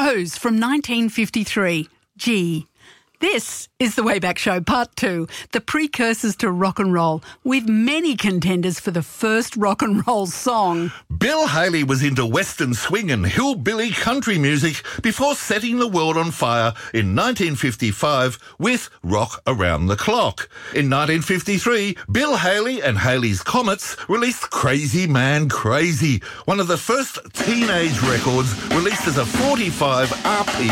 Rose from 1953, G. This is The Wayback Show Part 2, the precursors to rock and roll, with many contenders for the first rock and roll song. Bill Haley was into western swing and hillbilly country music before setting the world on fire in 1955 with Rock Around the Clock. In 1953, Bill Haley and Haley's Comets released Crazy Man Crazy, one of the first teenage records released as a 45 RP